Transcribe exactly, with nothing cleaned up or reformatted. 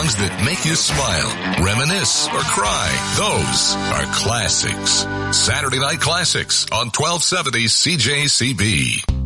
songs that make you smile, reminisce, or cry. Those are classics. Saturday Night Classics on twelve seventy C J C B.